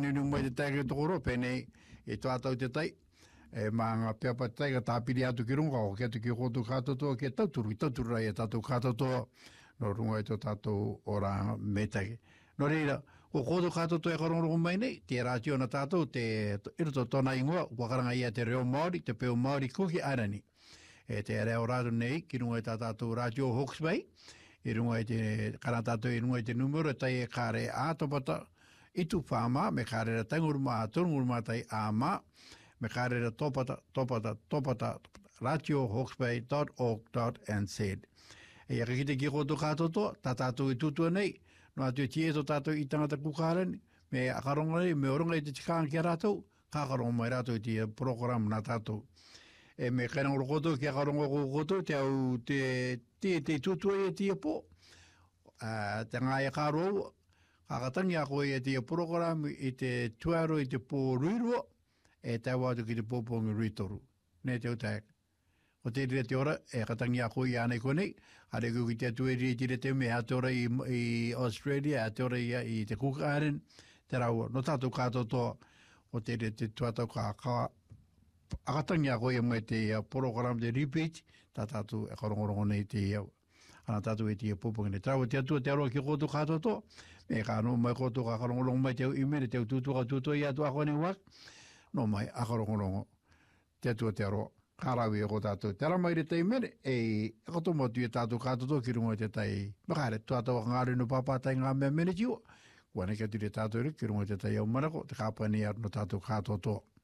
nunu mai te tae ke tokoro, pēnei e tuatau te tai, e maanga peapa te tai ka tāpiri atu ki runga, o ke atu ki koto kātotoa ke tauturu rai e tātou kātotoa, no runga e to tātou ora metake. No reira, o koto kātotoa e karongo mai nei, te rātio na tātou, te iroto tōna ingoa, wakaranga ia te reo Māori, te peo Māori kuki arani. E te reo rātu nei, ki runga e tātou rātio Hawke's Bay, i runga e te karantātou i runga e te numero, e tai e kāre ātopata, itu whāma, me kāre ra tanguruma a tunguruma tai āma, me kāre ra topata, rātio.hawksbay.org.nz. E aka ki te ki koto kātoto, tā tātou i tutua nei, no atu tie to tātou i tangata kukārani, me akaronga nei, me oronga i te tikāng kia rātou, kākaronga mai rātou i te program nā tātou. E me kairangoro koto, ki akaronga koto, te au te tutua i te po, te ngāia kāro, kakatangi a koe i te program i te tuaro i te pō ruirua, e te wātu ki te pōpongi ruitoru. Nei te utaek. O te rira te ora, e katangi a koe i ānei konei, hare koe ki te atueri i tira te me a te ora i Australia, a te ora i te Cook Island, te raua. No tātou kātotoa, o te rira te tuatau akatangi a koe mai te program de repeat, tā tātou e karongorongo nei te iau. Ana tātou e te pōpongi nei. Traua te atua te aroa ki koto kātotoa, me ka no mai koto ka karongorongo mai te au imene, te au tutua i atua koe nei wak, no mai a karongorongo te atua te aroa. Kārawi e ko tātou. Te ara mai re te imene, e kato motu e tātou kātoto ki runga te tai. Makare, tātou ngāre no pāpātai ngā mea mene tiwa. Kua ne kia tiri tātou re, ki runga te tai au manako, te kāpani ar no tātou kātoto.